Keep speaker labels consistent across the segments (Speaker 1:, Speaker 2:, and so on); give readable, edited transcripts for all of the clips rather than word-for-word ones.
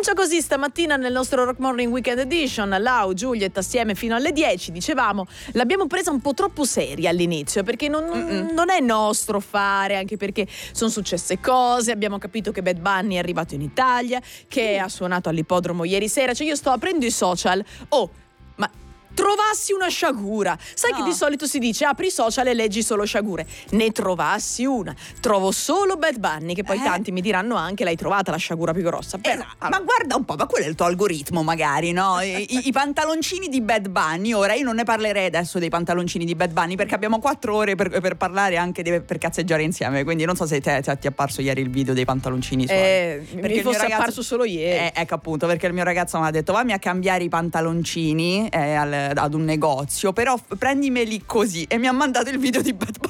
Speaker 1: Comincia così stamattina nel nostro Rock Morning Weekend Edition. Lau, Juliet assieme fino alle 10. Dicevamo, l'abbiamo presa un po' troppo seria all'inizio, perché non è nostro fare, anche perché sono successe cose. Abbiamo capito che Bad Bunny è arrivato in Italia, che ha suonato all'ippodromo ieri sera. Cioè io sto aprendo i social, ma trovassi una sciagura. Sai che di solito si dice apri i social e leggi solo sciagure. Ne trovassi una. Trovo solo Bad Bunny, che poi tanti mi diranno anche l'hai trovata la sciagura più grossa. Però,
Speaker 2: ma guarda un po', ma quello è il tuo algoritmo magari, no? I pantaloncini di Bad Bunny. Ora io non ne parlerei adesso dei pantaloncini di Bad Bunny, perché abbiamo 4 ore per parlare anche per cazzeggiare insieme. Quindi non so se ti è apparso ieri il video dei pantaloncini suoi.
Speaker 1: Perché mi fosse apparso solo ieri.
Speaker 2: Ecco appunto, perché il mio ragazzo mi ha detto vammi a cambiare i pantaloncini ad un negozio, però prendimeli così, e mi ha mandato il video di Bad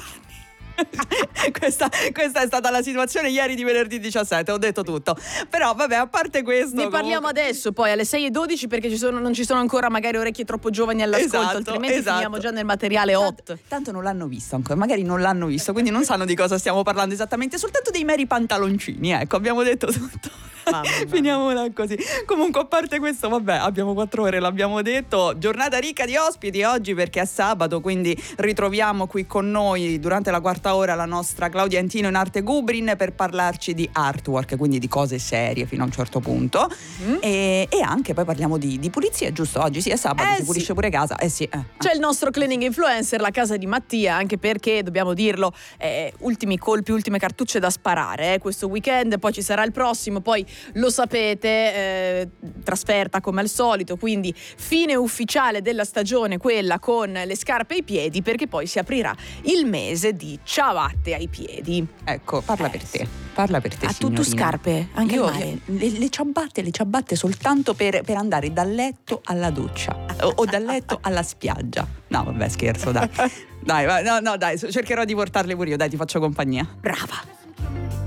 Speaker 2: Bunny. questa è stata la situazione ieri di venerdì 17, ho detto tutto. Però vabbè, a parte questo
Speaker 1: ne parliamo adesso poi alle 6:12, perché non ci sono ancora magari orecchie troppo giovani all'ascolto, altrimenti finiamo già nel materiale hot.
Speaker 2: Tanto non l'hanno visto ancora, magari non l'hanno visto, quindi non sanno di cosa stiamo parlando esattamente, soltanto dei meri pantaloncini. Ecco, abbiamo detto tutto. Finiamola così. Comunque, a parte questo, vabbè, abbiamo 4 ore, l'abbiamo detto. Giornata ricca di ospiti oggi, perché è sabato, quindi ritroviamo qui con noi durante la quarta ora la nostra Claudia Antino in arte Gubrin per parlarci di artwork, quindi di cose serie fino a un certo punto. E anche poi parliamo di pulizia, giusto? Oggi sì, è sabato, si pulisce pure casa.
Speaker 1: C'è il nostro cleaning influencer, la casa di Mattia, anche perché dobbiamo dirlo, ultimi colpi, ultime cartucce da sparare questo weekend. Poi ci sarà il prossimo, poi lo sapete, trasferta come al solito, quindi fine ufficiale della stagione, quella con le scarpe ai piedi, perché poi si aprirà il mese di ciabatte ai piedi.
Speaker 2: Ecco, parla per te, signorina.
Speaker 1: Tu scarpe? Anche
Speaker 2: io
Speaker 1: le
Speaker 2: ciabatte soltanto per andare dal letto alla doccia o dal letto alla spiaggia. No, vabbè, scherzo, dai. Dai, cercherò di portarle pure io, dai, ti faccio compagnia.
Speaker 1: Brava.